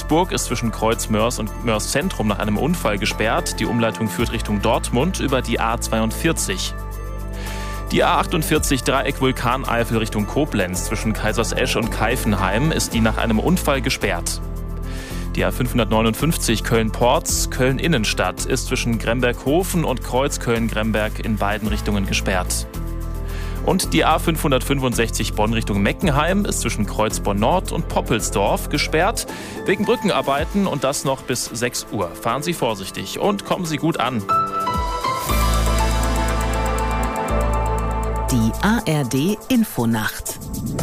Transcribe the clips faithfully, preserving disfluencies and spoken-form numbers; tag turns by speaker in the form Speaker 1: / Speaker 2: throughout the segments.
Speaker 1: Duisburg ist zwischen Kreuz Mörs und Mörs Zentrum nach einem Unfall gesperrt. Die Umleitung führt Richtung Dortmund über die A zweiundvierzig. Die A achtundvierzig Dreieck Vulkaneifel Richtung Koblenz zwischen Kaisersesch und Keifenheim ist die nach einem Unfall gesperrt. Die A fünfhundertneunundfünfzig Köln-Porz, Köln-Innenstadt ist zwischen Gremberghofen und Kreuz Köln-Gremberg in beiden Richtungen gesperrt. Und die A fünfhundertfünfundsechzig Bonn Richtung Meckenheim ist zwischen Kreuz Bonn-Nord und Poppelsdorf gesperrt wegen Brückenarbeiten und das noch bis sechs Uhr. Fahren Sie vorsichtig und kommen Sie gut an.
Speaker 2: Die A R D Infonacht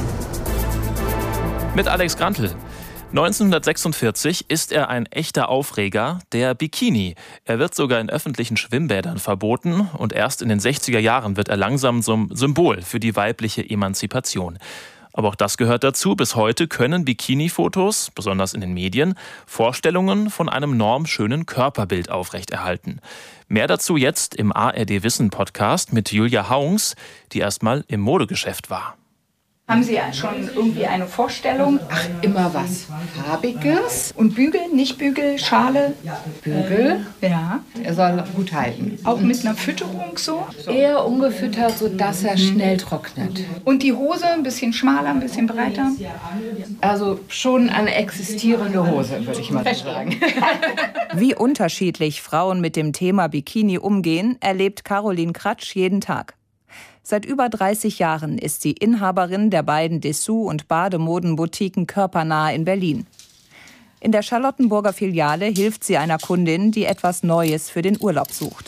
Speaker 1: mit Alex Grantl. neunzehnhundertsechsundvierzig ist er ein echter Aufreger, der Bikini. Er wird sogar in öffentlichen Schwimmbädern verboten und erst in den sechziger Jahren wird er langsam zum Symbol für die weibliche Emanzipation. Aber auch das gehört dazu. Bis heute können Bikini-Fotos, besonders in den Medien, Vorstellungen von einem normschönen Körperbild aufrechterhalten. Mehr dazu jetzt im A R D Wissen Podcast mit Julia Haungs, die erstmal im Modegeschäft war.
Speaker 3: Haben Sie schon irgendwie eine Vorstellung?
Speaker 4: Ach, immer was Farbiges.
Speaker 3: Und Bügel, nicht Bügel, Schale?
Speaker 4: Bügel?
Speaker 3: Ja.
Speaker 4: Er soll gut halten.
Speaker 3: Auch mit einer Fütterung so?
Speaker 4: Eher ungefüttert, sodass er schnell trocknet.
Speaker 3: Und die Hose ein bisschen schmaler, ein bisschen breiter?
Speaker 4: Also schon eine existierende Hose, würde ich mal so sagen.
Speaker 5: Wie unterschiedlich Frauen mit dem Thema Bikini umgehen, erlebt Caroline Kratsch jeden Tag. Seit über dreißig Jahren ist sie Inhaberin der beiden Dessous- und Bademodenboutiquen Körpernah in Berlin. In der Charlottenburger Filiale hilft sie einer Kundin, die etwas Neues für den Urlaub sucht.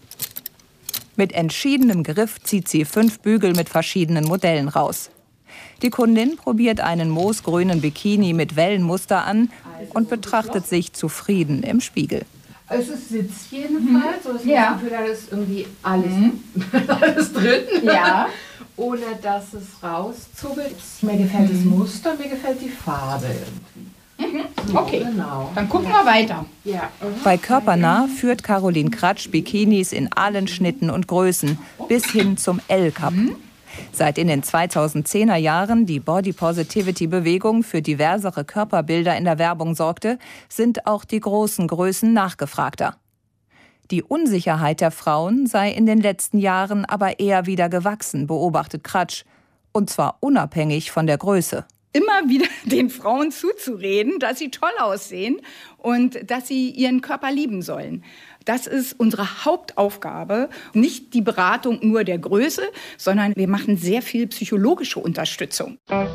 Speaker 5: Mit entschiedenem Griff zieht sie fünf Bügel mit verschiedenen Modellen raus. Die Kundin probiert einen moosgrünen Bikini mit Wellenmuster an und betrachtet sich zufrieden im Spiegel.
Speaker 4: Es ist Sitz jedenfalls, so dass man
Speaker 3: Ja.
Speaker 4: das Gefühl hat, da ist irgendwie alles, alles drin,
Speaker 3: Ja.
Speaker 4: ohne dass es rauszubbelt. Mir gefällt das Muster, mir gefällt die Farbe irgendwie. So,
Speaker 3: Okay,
Speaker 4: genau.
Speaker 3: dann gucken wir weiter.
Speaker 4: Ja.
Speaker 5: Bei Körpernah führt Caroline Kratsch Bikinis in allen Schnitten und Größen bis hin zum L-Cup. Seit in den zweitausendzehner Jahren die Body-Positivity-Bewegung für diversere Körperbilder in der Werbung sorgte, sind auch die großen Größen nachgefragter. Die Unsicherheit der Frauen sei in den letzten Jahren aber eher wieder gewachsen, beobachtet Kratsch. Und zwar unabhängig von der Größe.
Speaker 3: Immer wieder den Frauen zuzureden, dass sie toll aussehen und dass sie ihren Körper lieben sollen. Das ist unsere Hauptaufgabe, nicht die Beratung nur der Größe, sondern wir machen sehr viel psychologische Unterstützung.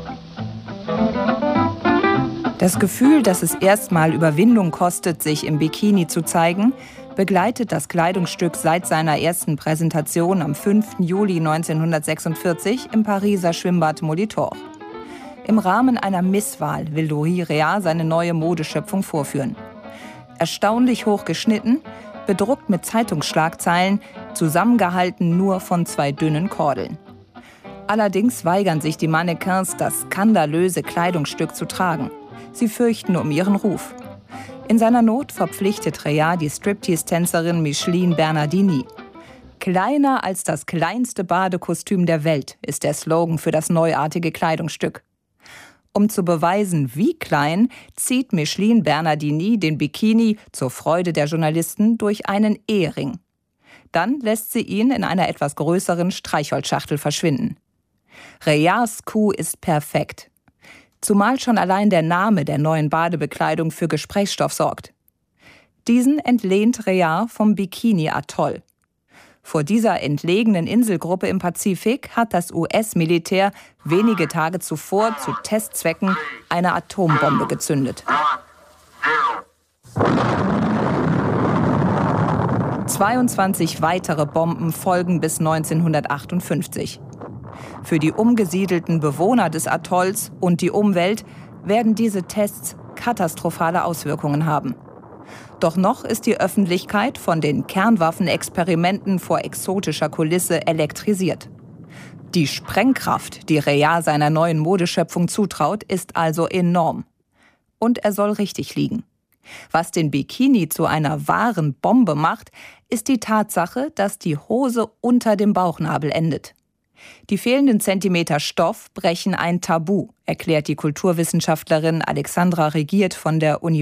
Speaker 5: Das Gefühl, dass es erstmal Überwindung kostet, sich im Bikini zu zeigen, begleitet das Kleidungsstück seit seiner ersten Präsentation am fünften Juli neunzehnhundertsechsundvierzig im Pariser Schwimmbad Molitor. Im Rahmen einer Misswahl will Louis Réard seine neue Modeschöpfung vorführen. Erstaunlich hoch geschnitten, bedruckt mit Zeitungsschlagzeilen, zusammengehalten nur von zwei dünnen Kordeln. Allerdings weigern sich die Mannequins, das skandalöse Kleidungsstück zu tragen. Sie fürchten um ihren Ruf. In seiner Not verpflichtet Réard die Striptease-Tänzerin Micheline Bernardini. Kleiner als das kleinste Badekostüm der Welt ist der Slogan für das neuartige Kleidungsstück. Um zu beweisen, wie klein, zieht Micheline Bernardini den Bikini zur Freude der Journalisten durch einen Ehering. Dann lässt sie ihn in einer etwas größeren Streichholzschachtel verschwinden. Réards Coup ist perfekt. Zumal schon allein der Name der neuen Badebekleidung für Gesprächsstoff sorgt. Diesen entlehnt Réard vom Bikini-Atoll. Vor dieser entlegenen Inselgruppe im Pazifik hat das U S-Militär wenige Tage zuvor zu Testzwecken eine Atombombe gezündet. zweiundzwanzig weitere Bomben folgen bis neunzehnhundertachtundfünfzig. Für die umgesiedelten Bewohner des Atolls und die Umwelt werden diese Tests katastrophale Auswirkungen haben. Doch noch ist die Öffentlichkeit von den Kernwaffenexperimenten vor exotischer Kulisse elektrisiert. Die Sprengkraft, die Réard seiner neuen Modeschöpfung zutraut, ist also enorm. Und er soll richtig liegen. Was den Bikini zu einer wahren Bombe macht, ist die Tatsache, dass die Hose unter dem Bauchnabel endet. Die fehlenden Zentimeter Stoff brechen ein Tabu, erklärt die Kulturwissenschaftlerin Alexandra Regiert von der Universität